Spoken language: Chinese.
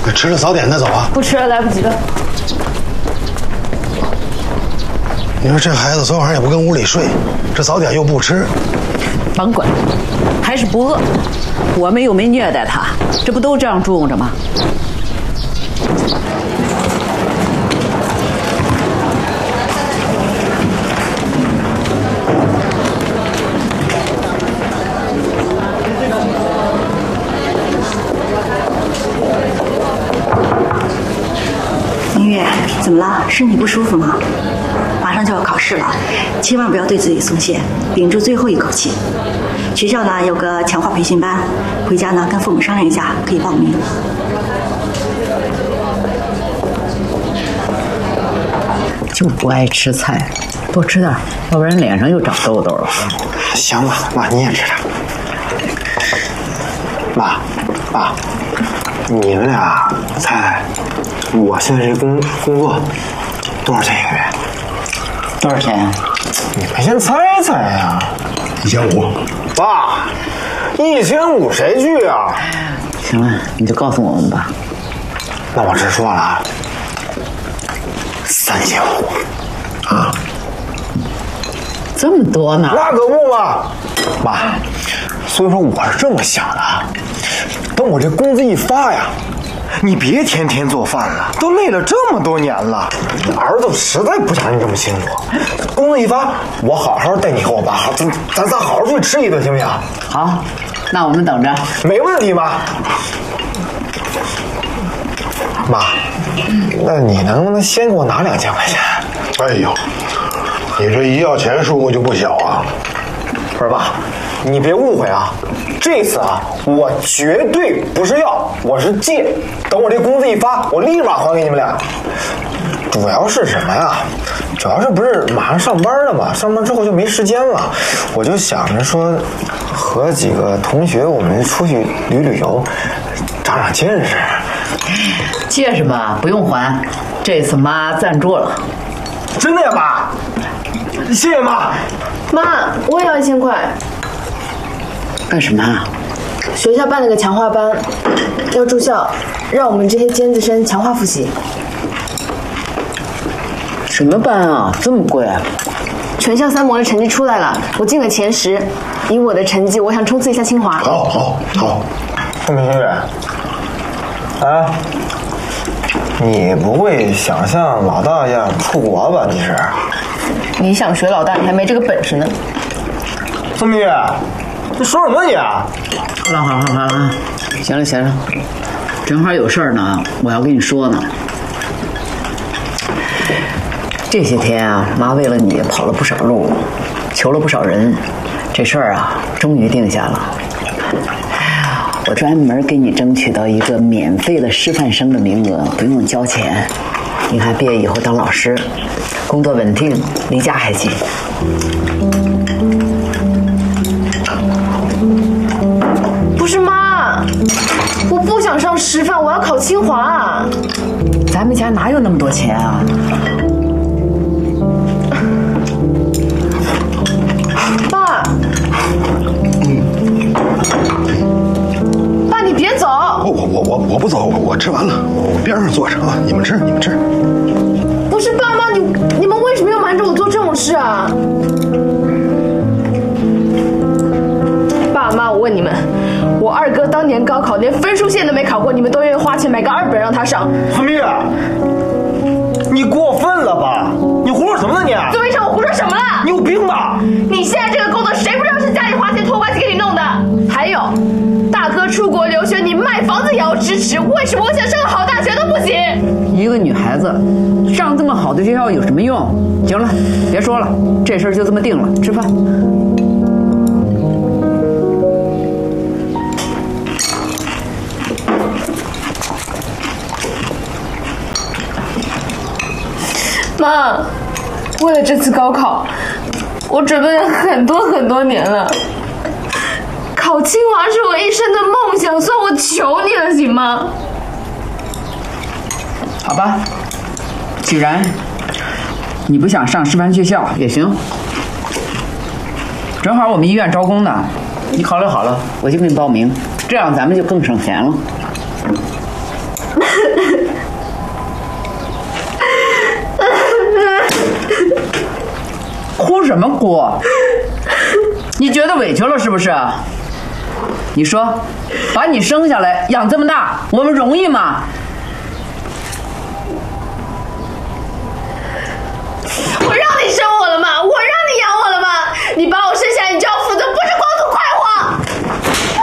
吃了早点再走啊！ 不吃了，来不及了。 你说这孩子昨晚上也不跟屋里睡，这早点又不吃， 甭管，还是不饿。我们又没虐待他，这不都这样住着吗？ 明月，怎么了？身体不舒服吗？马上就要考试了，千万不要对自己松懈，屏住最后一口气。学校呢有个强化培训班，回家呢跟父母商量一下，可以报名。 就不爱吃菜，多吃点，要不然脸上又长痘痘了。 行吧，妈你也吃点。妈，爸，你们俩猜，我现在这工作多少钱一个月？ 多少钱？ 你们先猜猜呀。 1500。 爸，1500谁去啊？ 行了，你就告诉我们吧。 那我直说了啊，3500。 啊， 这么多呢？ 那可不嘛，妈。所以说我是这么想的啊，等我这工资一发呀，你别天天做饭了，都累了这么多年了，儿子实在不想你这么辛苦。工资一发，我好好带你和我爸，咱仨好好出去吃一顿，行不行？ 好，那我们等着。 没问题，妈。妈，那你能不能先给我拿2000块钱？ 哎呦，你这一要钱数目就不小啊！ 不是爸，你别误会啊，这次啊，我绝对不是要，我是借。等我这工资一发，我立马还给你们俩。主要是什么呀？主要是不是马上上班了嘛？上班之后就没时间了，我就想着说，和几个同学我们出去旅游，长长见识。 借什么？不用还，这次妈赞助了。 真的呀，妈？谢谢妈。 妈，我也要1000块。 干什么啊？ 学校办了个强化班，要住校，让我们这些尖子生强化复习。 什么班啊？这么贵啊？ 全校3模的成绩出来了，我进了前10。以我的成绩，我想冲刺一下清华。 好。 宋明月，啊，你不会想像老大一样出国吧？你是？ 你想学老大，你还没这个本事呢。 宋明月，你说什么你啊？ 好了，行了，正好有事儿呢，我要跟你说呢。这些天啊，妈为了你跑了不少路，求了不少人，这事儿啊，终于定下了。我专门给你争取到一个免费的师范生的名额，不用交钱。你看毕业以后当老师，工作稳定，离家还近。 不是妈，我不想上师范，我要考清华。 咱们家哪有那么多钱啊？ 爸，爸，你别走！ 我不走，我吃完了，我边上坐着啊，你们吃。 不是爸妈，你们为什么要瞒着我做这种事啊？爸妈，我问你们，我二哥当年高考连分数线都没考过，你们都愿意花钱买个2本让他上？ 孙明月，你过分了吧？你胡说什么呢你？ 作为上我胡说什么了？ 你有病吧？ 你现在这个工作，谁不知道是家里花钱托关系给你弄的？还有，大哥出国留学，你卖房子也要支持，为什么我想上个好大学都不行？ 一个女孩子上这么好的学校有什么用？行了，别说了，这事儿就这么定了，吃饭。 妈，为了这次高考，我准备了很多年了。考清华是我一生的梦想，算我求你了，行吗？ 好吧，既然你不想上师范学校也行，正好我们医院招工呢，你考虑好了，我就给你报名，这样咱们就更省钱了。 哭什么哭？你觉得委屈了是不是？你说，把你生下来养这么大，我们容易吗？